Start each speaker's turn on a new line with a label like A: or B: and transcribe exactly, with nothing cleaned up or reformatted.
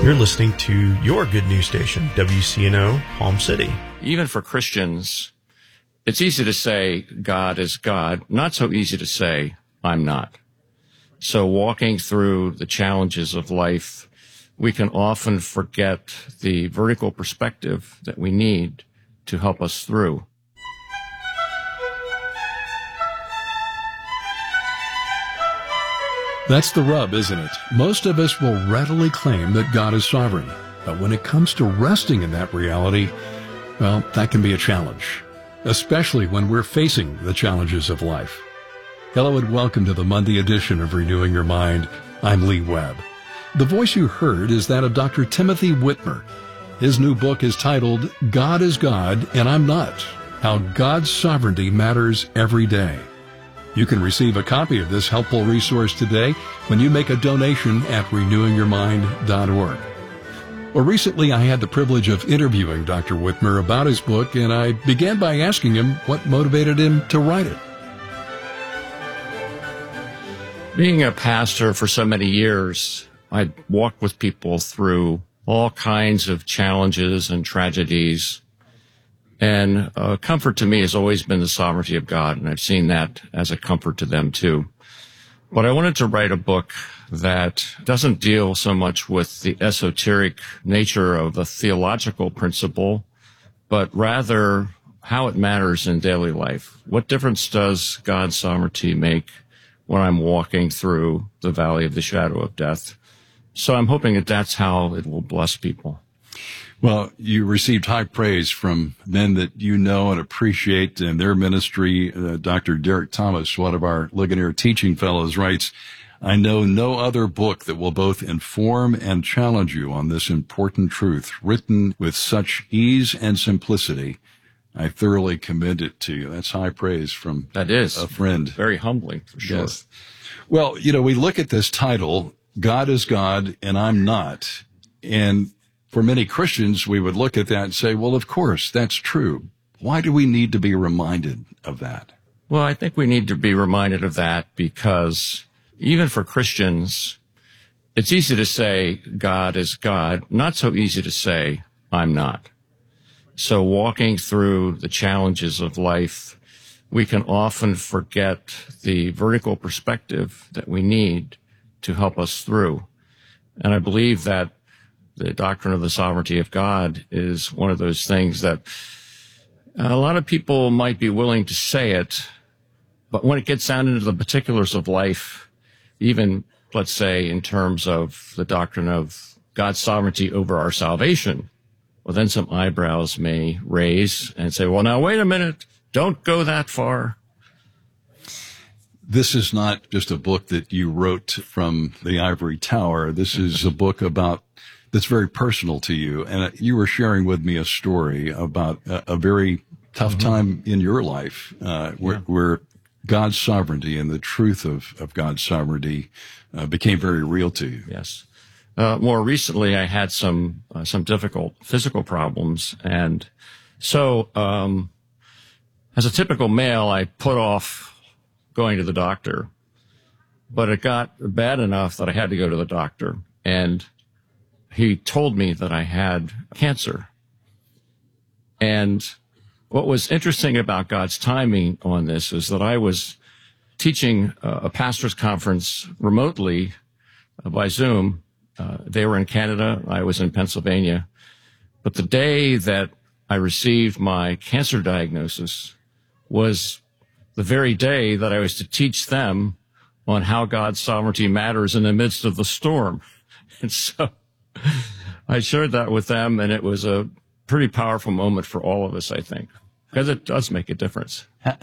A: You're listening to your good news station, W C N O, Palm City.
B: Even for Christians, it's easy to say God is God, not so easy to say I'm not. So walking through the challenges of life, we can often forget the vertical perspective that we need to help us through.
C: That's the rub, isn't it? Most of us will readily claim that God is sovereign. But when it comes to resting in that reality, well, that can be a challenge, especially when we're facing the challenges of life. Hello and welcome to the Monday edition of Renewing Your Mind. I'm Lee Webb. The voice you heard is that of Doctor Timothy Whitmer. His new book is titled, God is God and I'm Not, How God's Sovereignty Matters Every Day. You can receive a copy of this helpful resource today when you make a donation at renewing your mind dot org. Well, recently I had the privilege of interviewing Doctor Whitmer about his book, and I began by asking him what motivated him to write it.
B: Being a pastor for so many years, I'd walked with people through all kinds of challenges and tragedies. And a comfort to me has always been the sovereignty of God, and I've seen that as a comfort to them too. But I wanted to write a book that doesn't deal so much with the esoteric nature of the theological principle, but rather how it matters in daily life. What difference does God's sovereignty make when I'm walking through the valley of the shadow of death? So I'm hoping that that's how it will bless people.
C: Well, you received high praise from men that you know and appreciate in their ministry. Uh, Doctor Derek Thomas, one of our Ligonier teaching fellows, writes, I know no other book that will both inform and challenge you on this important truth, written with such ease and simplicity. I thoroughly commend it to you. That's high praise from
B: that is
C: a friend.
B: Very humbling, for sure.
C: Yes. Well, you know, we look at this title, God is God and I'm Not, and for many Christians, we would look at that and say, well, of course, that's true. Why do we need to be reminded of that?
B: Well, I think we need to be reminded of that because even for Christians, it's easy to say God is God, not so easy to say I'm not. So walking through the challenges of life, we can often forget the vertical perspective that we need to help us through. And I believe that the doctrine of the sovereignty of God is one of those things that a lot of people might be willing to say it, but when it gets down into the particulars of life, even, let's say, in terms of the doctrine of God's sovereignty over our salvation, well, then some eyebrows may raise and say, well, now, wait a minute, don't go that far.
C: This is not just a book that you wrote from the ivory tower. This is a book about that's very personal to you. And you were sharing with me a story about a, a very tough mm-hmm. time in your life, uh, where, yeah. where God's sovereignty and the truth of, of God's sovereignty uh, became very real to you.
B: Yes. Uh, more recently, I had some, uh, some difficult physical problems. And so, um, as a typical male, I put off going to the doctor, but it got bad enough that I had to go to the doctor. And he told me that I had cancer. And what was interesting about God's timing on this is that I was teaching a pastor's conference remotely uh, by Zoom. Uh, they were in Canada. I was in Pennsylvania. But the day that I received my cancer diagnosis was the very day that I was to teach them on how God's sovereignty matters in the midst of the storm. And so I shared that with them, and it was a pretty powerful moment for all of us, I think, because it does make a difference.